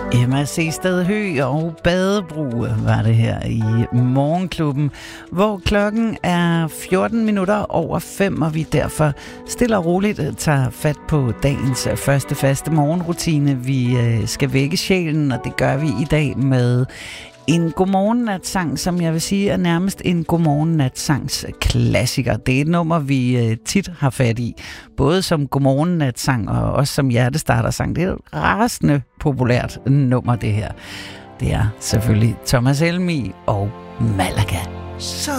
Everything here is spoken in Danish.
Emma Seested Høgh og Badebro var det her i Morgenklubben, hvor klokken er 14 minutter over 5, og vi derfor stille og roligt tager fat på dagens første faste morgenrutine. Vi skal vække sjælen, og det gør vi i dag med en godmorgennatsang, som jeg vil sige er nærmest en godmorgennatsangs klassiker. Det er et nummer, vi tit har fat i, både som godmorgennatsang og også som hjertestartersang. Det er et rasende populært nummer, det her. Det er selvfølgelig Thomas Helmig og Malaga.